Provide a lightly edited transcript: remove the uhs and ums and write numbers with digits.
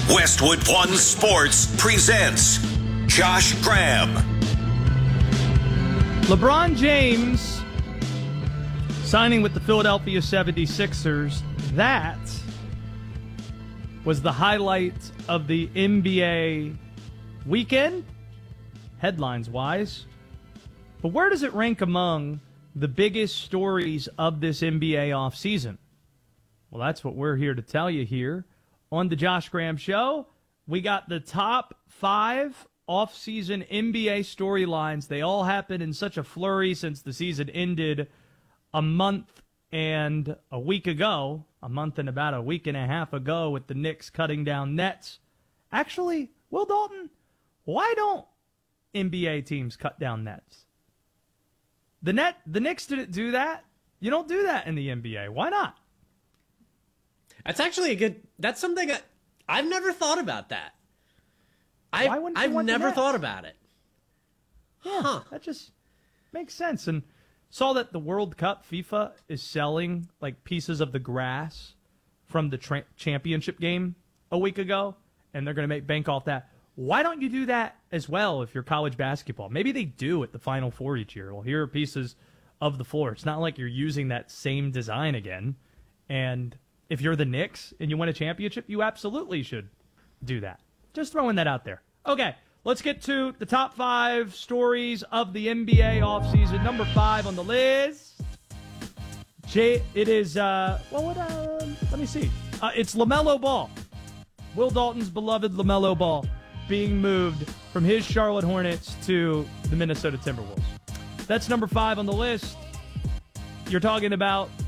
Westwood One Sports presents Josh Graham. LeBron James signing with the Philadelphia 76ers. That was the highlight of the NBA weekend, headlines-wise. But where does it rank among the biggest stories of this NBA offseason? Well, that's what we're here to tell you here on the Josh Graham Show. We got the top 5 off-season NBA storylines. They all happened in such a flurry since the season ended a month and a week ago, a month and about a week and a half ago with the Knicks cutting down nets. Actually, Will Dalton, why don't NBA teams cut down nets? The Knicks didn't do that. You don't do that in the NBA. Why not? That's actually that's something I've never thought about that. I've never thought about it. Yeah, That just makes sense. And saw that the World Cup, FIFA is selling like pieces of the grass from the championship game a week ago, and they're going to make bank off that. Why don't you do that as well if you're college basketball? Maybe they do at the Final Four each year. Well, here are pieces of the floor. It's not like you're using that same design again. And if you're the Knicks and you win a championship, you absolutely should do that. Just throwing that out there. Okay, let's get to the top 5 stories of the NBA offseason. Number 5 on the list. It is, let me see. It's LaMelo Ball. Will Dalton's beloved LaMelo Ball being moved from his Charlotte Hornets to the Minnesota Timberwolves. That's number 5 on the list. You're talking about